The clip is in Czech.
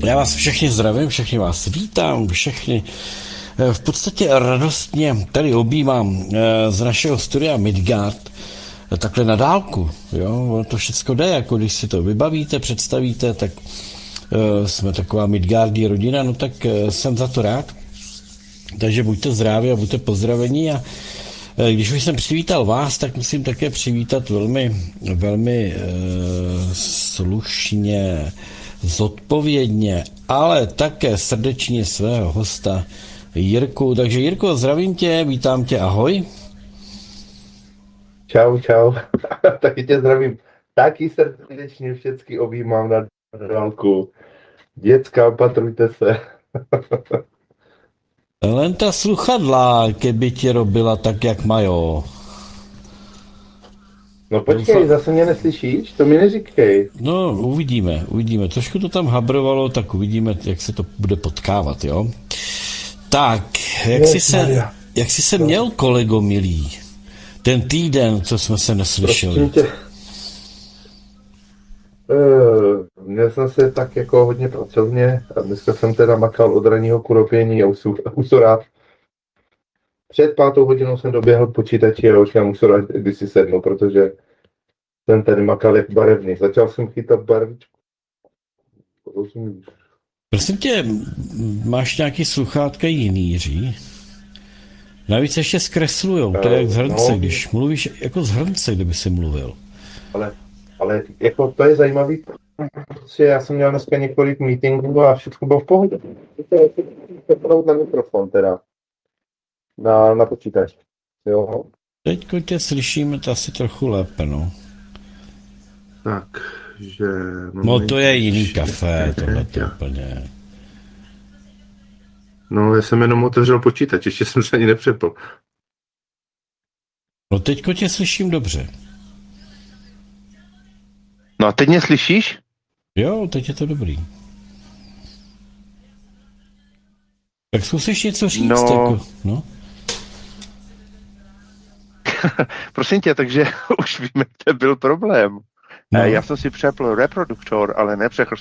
Já vás všechny zdravím, všechny vás vítám, všechny v podstatě radostně tady objímám z našeho studia Midgard, takhle na dálku, jo, to všechno jde, jako když si to vybavíte, představíte, tak jsme taková Midgardí rodina, no tak jsem za to rád, takže buďte zdraví a buďte pozdravení a když už jsem přivítal vás, tak musím také přivítat velmi slušně, zodpovědně, ale také srdečně svého hosta Jirku. Takže Jirko, zdravím tě, vítám tě, ahoj. Čau, čau. Taky tě zdravím. Taky srdečně všechny objímám na dálku. Děcka, opatrujte se. Len ta sluchadla, keby tě robila tak, jak majou. No počkej, zase mě neslyšíš? To mi neříkej. No, uvidíme. Trošku to tam habrovalo, tak uvidíme, jak se to bude potkávat, jo? Tak, jak jsi se měl, kolego milý? Ten týden, co jsme se neslyšeli. Měl jsem se tak jako hodně pracovně a dneska jsem teda makal od ranního kuropění a už rád. Před 5:00 jsem doběhl k počítači a už já musel rád když si sednu, protože jsem tady makal jak barevný. Začal jsem chytat barvičku. Rozumíš? Prosím tě, máš nějaký sluchátka jiný? Navíc ještě zkreslujou, to je jak z hrnce, když mluvíš jako z hrnce, kdyby si mluvil. Ale jako to je zajímavý, protože já jsem měl dneska několik meetingů a všechno bylo v pohodě. To na mikrofon teda. Na počítač. Jo. Teďko tě slyšíme to asi trochu lépe, no. Takže... No to je jiný kafe, tohle to úplně. No, já jsem jenom otevřel počítač, ještě jsem se ani nepřepl. No teďko tě slyším dobře. No a teď mě slyšíš? Jo, teď je to dobrý. Tak zkusíš něco říct, jako, no. Prosím tě, takže už víme, kde byl problém. No. Já jsem si přepl reproduktor, ale nepřepl